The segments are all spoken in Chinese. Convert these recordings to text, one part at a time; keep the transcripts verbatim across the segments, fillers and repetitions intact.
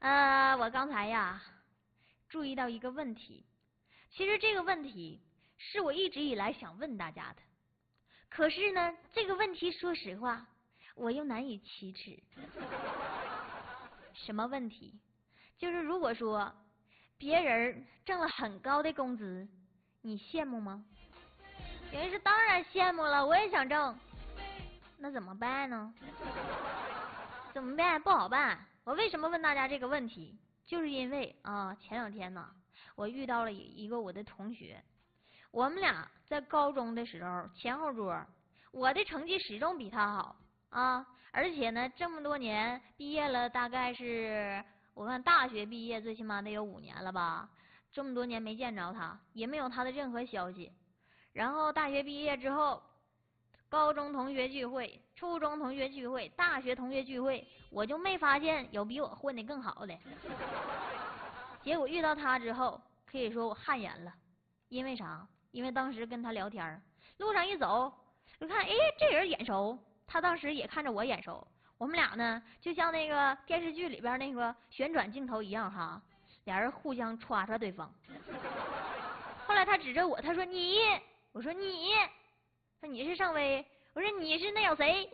呃，我刚才呀注意到一个问题，其实这个问题是我一直以来想问大家的，可是呢，这个问题说实话我又难以启齿。什么问题？就是如果说别人挣了很高的工资，你羡慕吗？有人说当然羡慕了，我也想挣。那怎么办呢？怎么办？不好办。我为什么问大家这个问题？就是因为啊，前两天呢，我遇到了一个我的同学，我们俩在高中的时候前后桌，我的成绩始终比他好啊，而且呢，这么多年毕业了，大概是我看大学毕业最起码得有五年了吧，这么多年没见着他，也没有他的任何消息。然后大学毕业之后，高中同学聚会、初中同学聚会、大学同学聚会，我就没发现有比我混得更好的。结果遇到他之后，可以说我汗颜了，因为啥？因为当时跟他聊天，路上一走，就看，哎，这人眼熟，他当时也看着我眼熟，我们俩呢，就像那个电视剧里边那个旋转镜头一样哈，俩人互相歘歘对方。后来他指着我，他说你，我说你。说你是尚威，我说你是那有谁？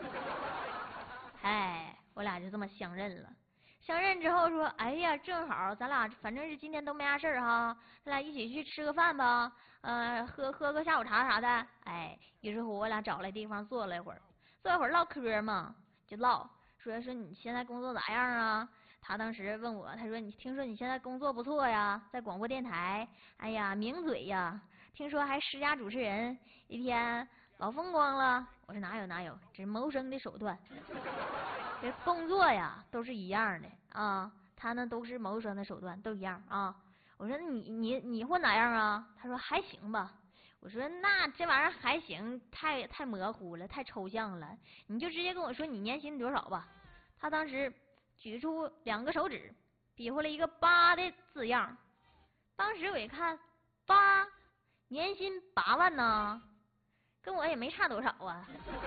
哎，我俩就这么相认了。相认之后说，哎呀，正好咱俩反正是今天都没啥事儿哈，咱俩一起去吃个饭吧，呃，喝喝个下午茶啥的。哎，于是乎我俩找了地方坐了一会儿，坐一会儿唠嗑嘛，就唠说说你现在工作咋样啊？他当时问我，他说你听说你现在工作不错呀，在广播电台，哎呀名嘴呀。听说还十佳主持人，一天老风光了。我说哪有哪有，这是谋生的手段。这工作呀都是一样的啊，他呢都是谋生的手段，都一样啊。我说你你你混哪样啊？他说还行吧。我说那这玩意儿还行，太太模糊了，太抽象了，你就直接跟我说你年薪多少吧。他当时举出两个手指，比划了一个八的字样。当时我一看，八。年薪八万呢，跟我也没差多少啊。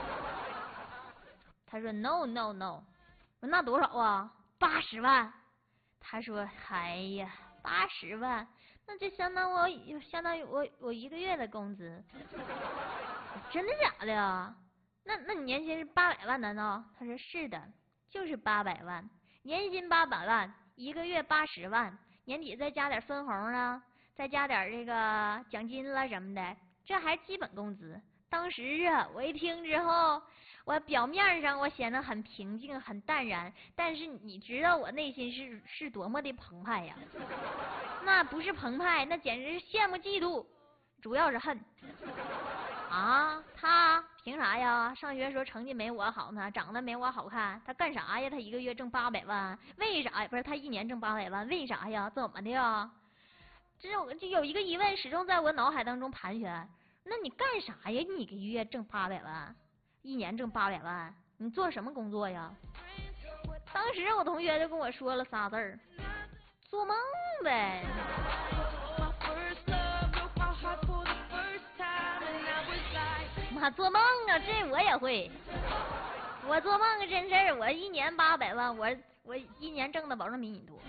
他说 no no no， 我说那多少啊？八十万。他说哎呀，八十万，那就相当我相当于我我一个月的工资。真的假的呀？那那你年薪是八百万难道？他说是的，就是八百万，年薪八百万，一个月八十万，年底再加点分红啊。再加点这个奖金了什么的，这还基本工资。当时啊，我一听之后，我表面上我显得很平静、很淡然，但是你知道我内心是是多么的澎湃呀！那不是澎湃，那简直是羡慕、嫉妒，主要是恨。啊，他凭啥呀？上学时候成绩没我好呢，长得没我好看，他干啥呀？他一个月挣八百万，为啥呀？不是他一年挣八百万，为啥呀？怎么的呀？这有就有一个疑问始终在我脑海当中盘旋，那你干啥呀？你一个月挣八百万，一年挣八百万，你做什么工作呀？当时我同学就跟我说了仨字儿：做梦呗。妈，做梦啊，这我也会。我做梦个真事儿，我一年八百万，我我一年挣的保证比你多。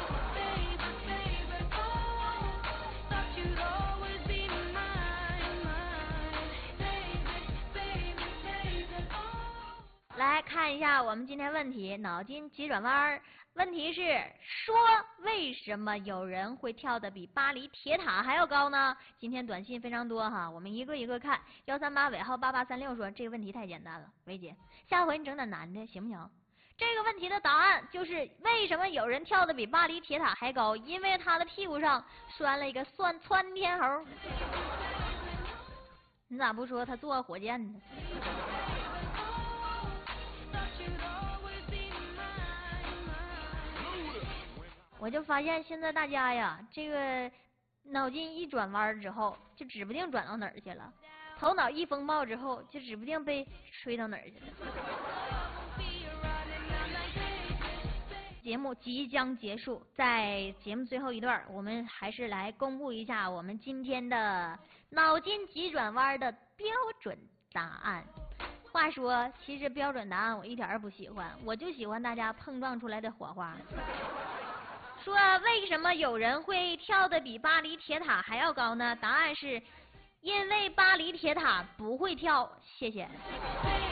来看一下我们今天问题，脑筋急转弯。问题是说为什么有人会跳得比巴黎铁塔还要高呢？今天短信非常多哈，我们一个一个看。幺三八尾号八八三六说这个问题太简单了，薇姐，下回你整点难的行不行？这个问题的答案就是为什么有人跳得比巴黎铁塔还高？因为他的屁股上拴了一个窜窜天猴。你咋不说他坐火箭呢？我就发现现在大家呀，这个脑筋一转弯之后，就指不定转到哪儿去了；头脑一风暴之后，就指不定被吹到哪儿去了。节目即将结束，在节目最后一段，我们还是来公布一下我们今天的脑筋急转弯的标准答案。 话说，其实标准答案我一点儿也不喜欢，我就喜欢大家碰撞出来的火花。说为什么有人会跳得比巴黎铁塔还要高呢？答案是，因为巴黎铁塔不会跳。谢谢。